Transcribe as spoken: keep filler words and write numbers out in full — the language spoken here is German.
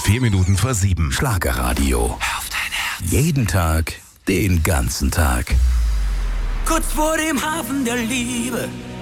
Vier Minuten vor sieben. Schlagerradio. Hör auf dein Herz. Jeden Tag, den ganzen Tag. Kurz vor dem Hafen der Liebe